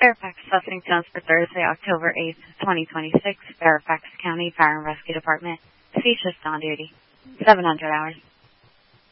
Fairfax Sussing Tones for Thursday, October 8th, 2026. Fairfax County Fire and Rescue Department. Sea shift on duty. 700 hours.